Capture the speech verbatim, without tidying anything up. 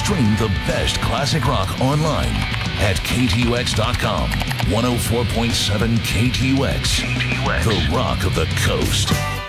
Stream the best classic rock online at K T U X dot com. one oh four point seven K T U X, the rock of the coast.